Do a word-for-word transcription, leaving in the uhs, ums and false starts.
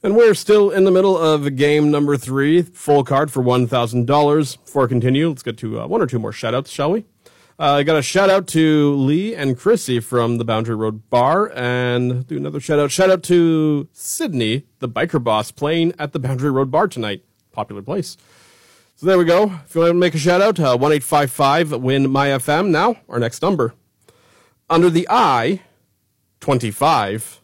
And we're still in the middle of game number three, full card for one thousand dollars. Before I continue, let's get to uh, one or two more shout-outs, shall we? Uh, I got a shout-out to Lee and Chrissy from the Boundary Road Bar, and do another shout-out. Shout-out to Sydney, the biker boss, playing at the Boundary Road Bar tonight. Popular place. So there we go. If you want to make a shout-out, uh, one eight five five, win my F M. Now, our next number. Under the I, twenty-five.